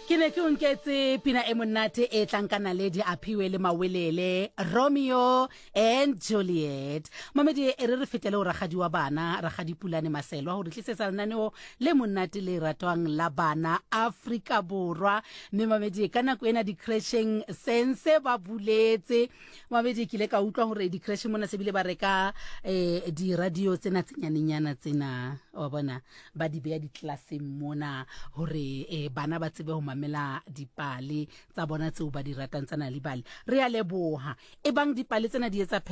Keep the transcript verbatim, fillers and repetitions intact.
Ke ne ke unketse pina e monate e tlankana le di aphiwe le mawelele Romeo and Juliet. Mamedi e re re fetele o ragadi wa bana ragadi Pulane Maselwa ho re tlisetsa lenaneo le monate le ratwang la bana Afrika Borwa. Mme mamedi ka nako ena di crashing sense ba buletse mamedi ke le ka utlwa hore di crash mona se bile ba reka eh, di radio tsena tsenyanenyana tsena wa bona ba di beya di classeng mona hore eh, bana ba tsebe ho mamela dipale tsa bona tseo ba di ratang tsana le bale re a leboha e bang dipale tsena di etsa